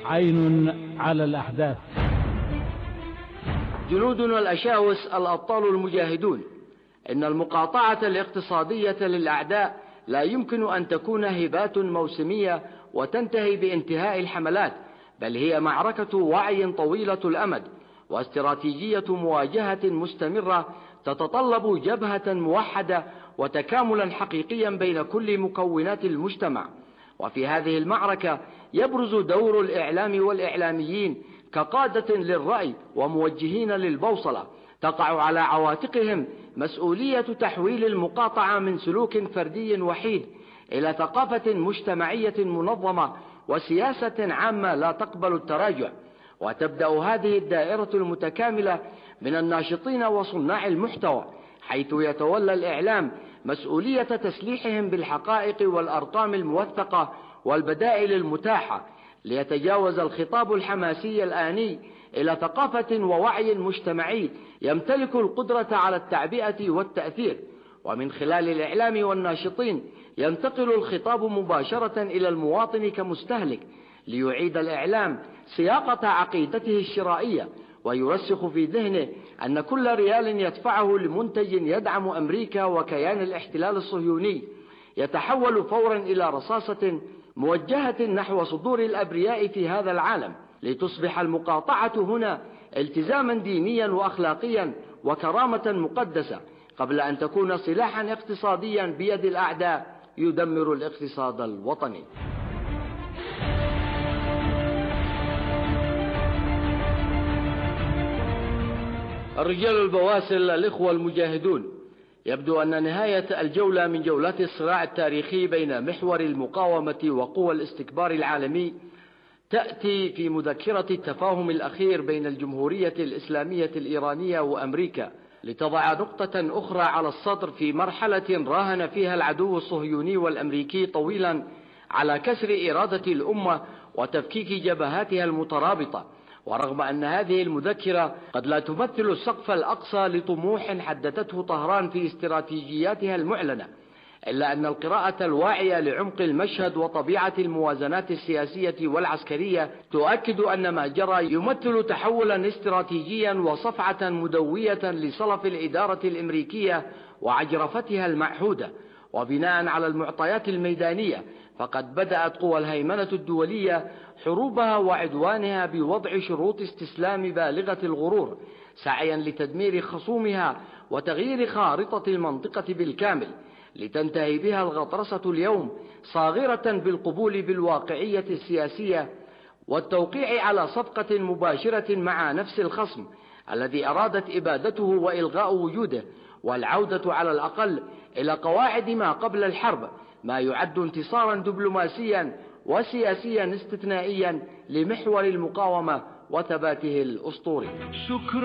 عين على الأحداث. جنودنا الأشاوس الأبطال المجاهدون، إن المقاطعة الاقتصادية للأعداء لا يمكن أن تكون هبات موسمية وتنتهي بانتهاء الحملات، بل هي معركة وعي طويلة الأمد واستراتيجية مواجهة مستمرة تتطلب جبهة موحدة وتكاملا حقيقيا بين كل مكونات المجتمع. وفي هذه المعركة يبرز دور الإعلام والإعلاميين كقادة للرأي وموجهين للبوصلة، تقع على عواتقهم مسؤولية تحويل المقاطعة من سلوك فردي وحيد إلى ثقافة مجتمعية منظمة وسياسة عامة لا تقبل التراجع. وتبدأ هذه الدائرة المتكاملة من الناشطين وصناع المحتوى، حيث يتولى الإعلام مسؤولية تسليحهم بالحقائق والأرقام الموثقة والبدائل المتاحة، ليتجاوز الخطاب الحماسي الآني إلى ثقافة ووعي مجتمعي يمتلك القدرة على التعبئة والتأثير. ومن خلال الإعلام والناشطين ينتقل الخطاب مباشرة إلى المواطن كمستهلك، ليعيد الإعلام صياغة عقيدته الشرائية، ويرسخ في ذهنه أن كل ريال يدفعه لمنتج يدعم أمريكا وكيان الاحتلال الصهيوني يتحول فورا إلى رصاصة موجهة نحو صدور الأبرياء في هذا العالم، لتصبح المقاطعة هنا التزاما دينيا وأخلاقيا وكرامة مقدسة، قبل أن تكون سلاحا اقتصاديا بيد الأعداء يدمر الاقتصاد الوطني. الرجال البواسل، الإخوة المجاهدون، يبدو أن نهاية الجولة من جولات الصراع التاريخي بين محور المقاومة وقوى الاستكبار العالمي تأتي في مذكرة التفاهم الأخير بين الجمهورية الإسلامية الإيرانية وأمريكا، لتضع نقطة أخرى على السطر في مرحلة راهن فيها العدو الصهيوني والأمريكي طويلا على كسر إرادة الأمة وتفكيك جبهاتها المترابطة. ورغم أن هذه المذكرة قد لا تمثل السقف الأقصى لطموح حددته طهران في استراتيجياتها المعلنة، إلا أن القراءة الواعية لعمق المشهد وطبيعة الموازنات السياسية والعسكرية تؤكد أن ما جرى يمثل تحولا استراتيجيا وصفعة مدوية لصلف الإدارة الأمريكية وعجرفتها المعهودة. وبناء على المعطيات الميدانية، فقد بدأت قوى الهيمنة الدولية حروبها وعدوانها بوضع شروط استسلام بالغة الغرور، سعيا لتدمير خصومها وتغيير خارطة المنطقة بالكامل، لتنتهي بها الغطرسة اليوم صاغرة بالقبول بالواقعية السياسية والتوقيع على صفقة مباشرة مع نفس الخصم الذي أرادت إبادته وإلغاء وجوده، والعودة على الأقل إلى قواعد ما قبل الحرب، ما يعد انتصارا دبلوماسيا وسياسيا استثنائيا لمحور المقاومة وثباته الأسطوري.